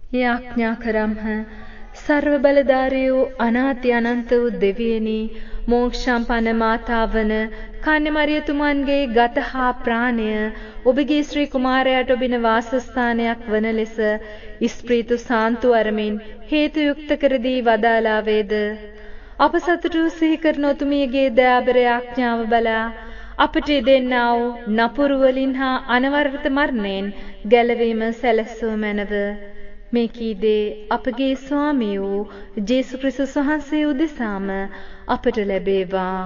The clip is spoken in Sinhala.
යාඥා කරම්හ. සර්ව බලධාරී වූ අනාති අනන්ත වූ දෙවියනි, මෝක්ෂම්පන්න මාතාවන කන්‍යමරියතුමන්ගේ ගත හා ප්‍රාණය ඔබගේ ශ්‍රී කුමාරයාට ඔබින වාසස්ථානයක් වන ලෙස ස්ප්‍රීතු සාන්තු අරමින් හේතු යුක්ත කර දී වදාලා වේද. අප සතුටු සිහි කරන ඔතුමියගේ දයාබර යාඥාව බලා අපට දෙන්නා වූ නපුරු වලින් හා අනවරත මරණයෙන් ගැලවීම සැලසූ මැනව. මේ කීදේ අපගේ ස්වාමී වූ ජේසුස් ක්‍රිස්තුස් වහන්සේ උදෙසාම අපට ලැබේවා.